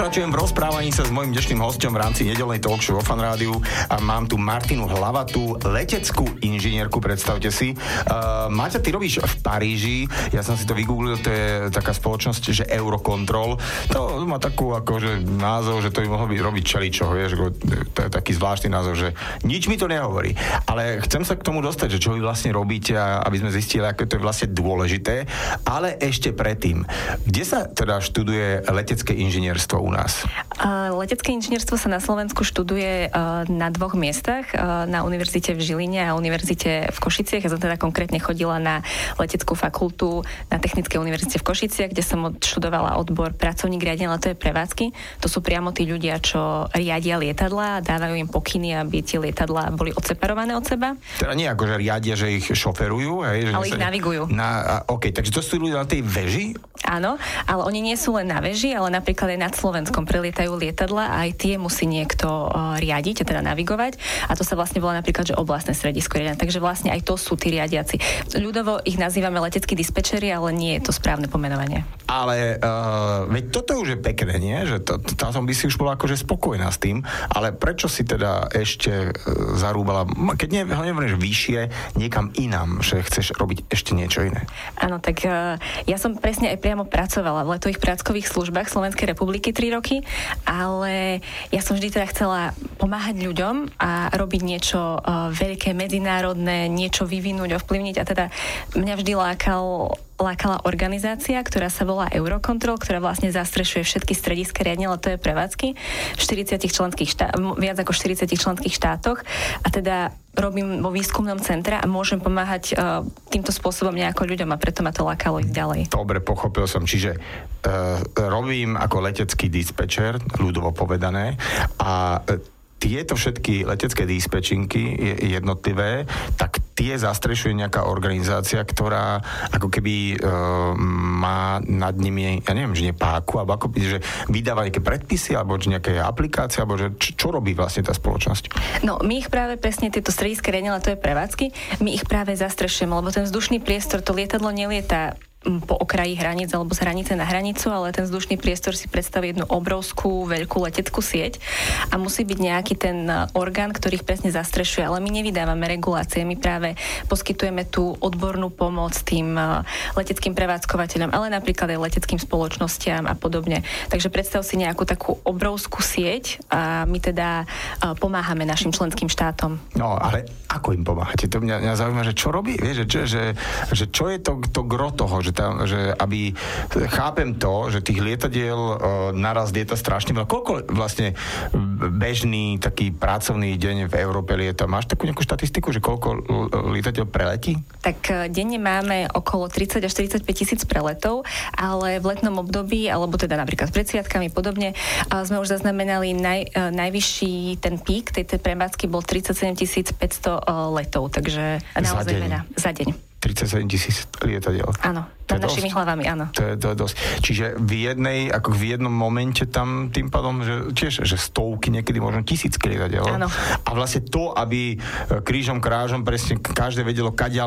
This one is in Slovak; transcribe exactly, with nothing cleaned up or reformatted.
Pokračujem v rozprávaní sa s mojím dnešným hosťom v rámci nedeľnej talk show o Fan Rádiu a mám tu Martinu Hlavatú, leteckú inžinierku, predstavte si. Uh, Maťa, ty robíš v Paríži, ja som si to vygooglil, to je taká spoločnosť, že Eurocontrol. To má takú akože názov, že to by mohlo byť robiť čeličoho, vieš, to je taký zvláštny názov, že nič mi to nehovorí. Ale chcem sa k tomu dostať, že čo vy vlastne robíte, a aby sme zistili, aké to je vlastne dôležité. Ale ešte predtým, kde sa teda študuje letecké inžinierstvo u nás? Uh, letecké inžinierstvo sa na Slovensku študuje uh, na dvoch miestach, uh, na univerzite v Žiline a univerzite v Košiciach. Ja som teda konkrétne chodila na leteckú fakultu na Technickej univerzite v Košiciach, kde som študovala odbor pracovník riadenia letové prevádzky. To sú priamo tí ľudia, čo riadia lietadlá a dávajú im pokyny, aby tie lietadlá boli odseparované od seba. Teda nie ako, že riadia, že ich šoferujú, hej? Že ale ich sa... navigujú. Na, OK, takže to sú ľudia na tej veži? Áno, ale oni nie sú len na veži, ale napríklad aj nad Slovenskom prelietajú lietadla a aj tie musí niekto uh, riadiť, teda navigovať. A to sa vlastne volá napríklad, že oblastné stredisko riadenia. Takže vlastne aj to sú tí riadiaci. Ľudovo ich nazývame leteckí dispečeri, ale nie je to správne pomenovanie. Ale uh, veď toto už je pekné, nie? Že to, to, tam by si už bola akože spokojná s tým, ale prečo si teda ešte uh, zarúbala, keď ne, nehovoríš vyššie, niekam inám, že chceš robiť ešte niečo iné? Áno, tak uh, ja som presne aj priamo pracovala v letových prevádzkových službách Slovenskej republiky tri roky, ale ja som vždy teda chcela pomáhať ľuďom a robiť niečo uh, veľké, medzinárodné, niečo vyvinúť, ovplyvniť a teda mňa vždy lákal lákala organizácia, ktorá sa volá Eurocontrol, ktorá vlastne zastrešuje všetky strediska riadenia letové prevádzky v štyridsiatich členských štá- viac ako štyridsiatich členských štátoch a teda robím vo výskumnom centre a môžem pomáhať uh, týmto spôsobom nejako ľuďom a preto ma to lákalo ísť ďalej. Dobre, pochopil som. Čiže uh, robím ako letecký dispečer, ľudovo povedané, a uh, tieto všetky letecké dispečinky jednotlivé, tak tie zastrešuje nejaká organizácia, ktorá ako keby e, má nad nimi, ja neviem, že nie páku, alebo ako že vydáva nejaké predpisy, alebo že nejaké aplikácie, alebo že čo, čo robí vlastne tá spoločnosť? No, my ich práve presne, tieto strediské riadenia letové prevádzky, my ich práve zastrešujeme, lebo ten vzdušný priestor, to lietadlo nelieta po okraji hraníc alebo z hranice na hranicu, ale ten vzdušný priestor si predstavuje jednu obrovskú, veľkú leteckú sieť a musí byť nejaký ten orgán, ktorý ich presne zastrešuje, ale my nevydávame regulácie, my práve poskytujeme tú odbornú pomoc tým leteckým prevádzkovateľom, ale napríklad aj leteckým spoločnostiam a podobne. Takže predstav si nejakú takú obrovskú sieť a my teda pomáhame našim členským štátom. No, ale ako im pomáhate? To mňa, mňa zaujíma, že čo robí? Vieš, že, že, že čo je to, to gro toho, že Tam, že aby, chápem to, že tých lietadiel uh, naraz lieta strašne veľa. Koľko vlastne bežný taký pracovný deň v Európe lieta? Máš takú nejakú štatistiku, že koľko lietadiel preletí? Tak denne máme okolo tridsať až štyridsaťpäť tisíc preletov, ale v letnom období, alebo teda napríklad pred sviatkami podobne, uh, sme už zaznamenali naj, uh, najvyšší ten pík tej, tej prevádzky bol tridsaťsedem tisíc päťsto uh, letov, takže naozaj veľa. Za deň. tridsaťsedem tisíc lietadiel. Áno, nad našimi hlavami, áno. To je, to je dosť. Čiže v jednej, ako v jednom momente tam tým pádom, že tiež, že stovky, niekedy možno tisícky lietadiel. Áno. A vlastne to, aby krížom krážom presne každé vedelo, kadiaľ